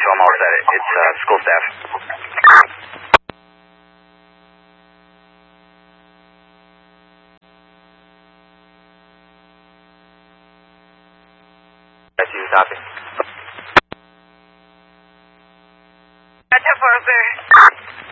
2, I'm all set. It's school staff. That's you, copy. Gotcha, Parker.